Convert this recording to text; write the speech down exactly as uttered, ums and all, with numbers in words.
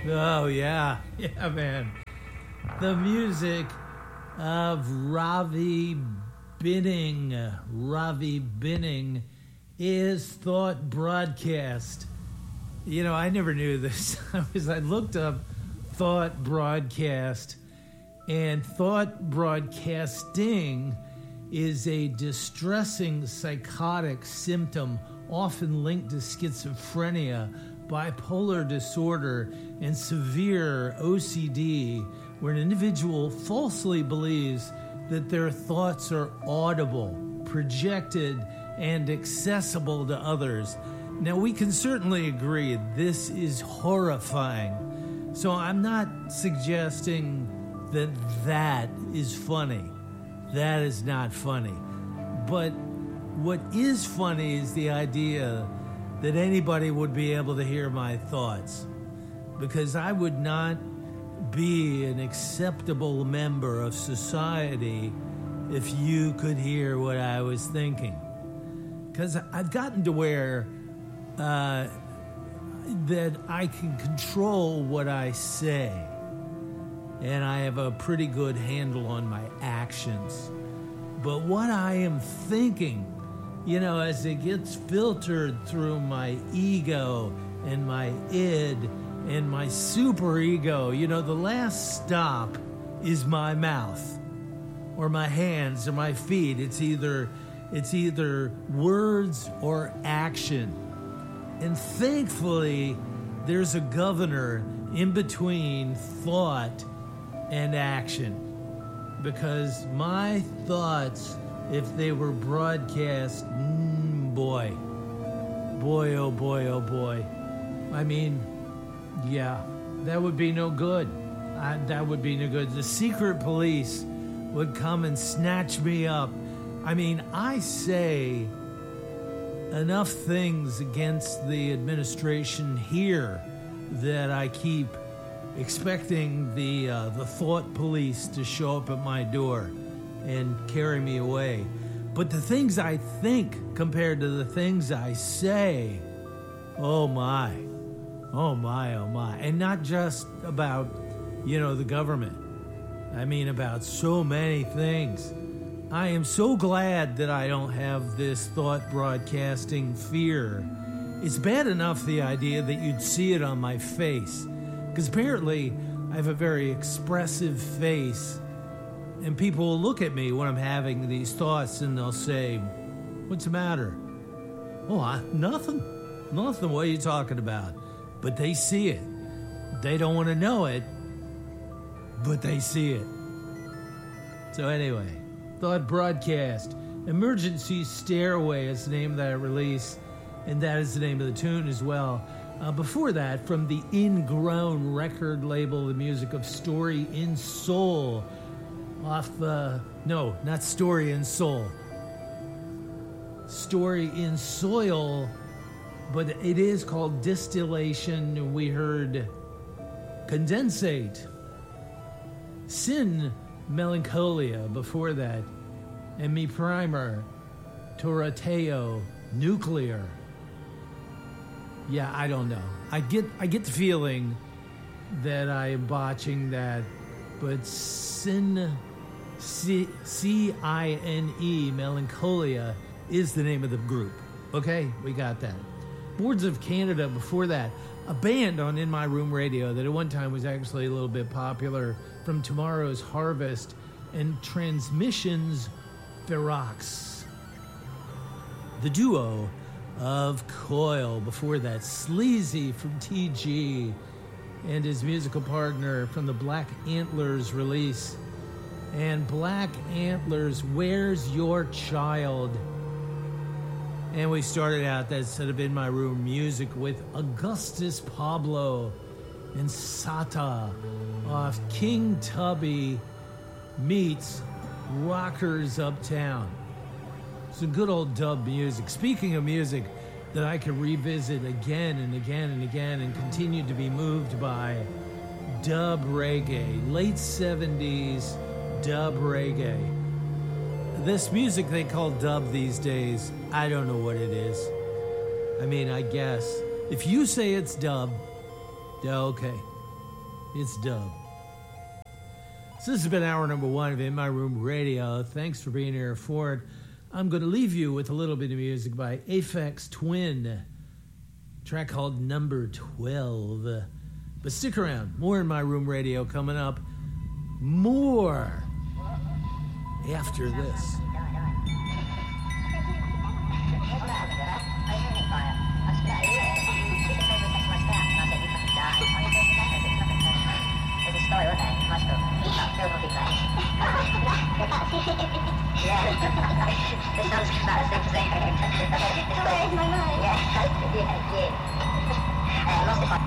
Oh, yeah. Yeah, man. The music of Ravi Binning. Ravi Binning is Thought Broadcast. You know, I never knew this. I was I looked up Thought Broadcast, and Thought Broadcasting is a distressing psychotic symptom often linked to schizophrenia, bipolar disorder, and severe O C D, where an individual falsely believes that their thoughts are audible, projected, and accessible to others. Now, we can certainly agree this is horrifying, so I'm not suggesting that that is funny. That is not funny. But what is funny is the idea that anybody would be able to hear my thoughts, because I would not be an acceptable member of society if you could hear what I was thinking. Because I've gotten to where uh, that I can control what I say, and I have a pretty good handle on my actions. But what I am thinking, you know, as it gets filtered through my ego and my id and my superego, you know, the last stop is my mouth or my hands or my feet. It's either it's either words or action. And thankfully, there's a governor in between thought and action. Because my thoughts, if they were broadcast, mm, boy, boy, oh boy, oh boy. I mean, yeah, that would be no good. I, that would be no good. The secret police would come and snatch me up. I mean, I say enough things against the administration here that I keep expecting the uh, the thought police to show up at my door and carry me away. But the things I think compared to the things I say, oh my, oh my, oh my. And not just about, you know, the government. I mean about so many things. I am so glad that I don't have this thought broadcasting fear. It's bad enough the idea that you'd see it on my face, because apparently I have a very expressive face, and people will look at me when I'm having these thoughts and they'll say, "What's the matter?" "Oh, I, nothing. Nothing. What are you talking about?" But they see it. They don't want to know it, but they see it. So anyway, Thought Broadcast. Emergency Stairway is the name of that release, and that is the name of the tune as well. Uh, before that, from the Ingrown record label, the music of Story in Soul, off the, no, not Story in Soul, Story in Soil, but it is called Distillation. We heard Condensate, Sin Melancholia before that, and Me Primer, Torateo, Nuclear. Yeah, I don't know. I get I get the feeling that I am botching that, but Sin, C, C I N E, Melancholia, is the name of the group. Okay, we got that. Boards of Canada before that. A band on In My Room Radio that at one time was actually a little bit popular, from Tomorrow's Harvest and Transmissions Ferox. The duo of Coil before that. Sleazy from T G and his musical partner from the Black Antlers release. And Black Antlers, Where's Your Child? And we started out that set of In My Room music with Augustus Pablo and Sata off King Tubby meets Rockers Uptown. Some good old dub music. Speaking of music that I can revisit again and again and again and continue to be moved by, dub reggae, late seventies dub reggae. This music they call dub these days, I don't know what it is. I mean, I guess. If you say it's dub, okay. It's dub. So this has been hour number one of In My Room Radio. Thanks for being here for it. I'm going to leave you with a little bit of music by Aphex Twin, a track called Number twelve. But stick around. More In My Room Radio coming up. More after this. Story, wasn't it? You must have filled with these things. Yeah. This sounds about the same thing. It's my mind. Yeah, yeah, yeah. Uh, lost it.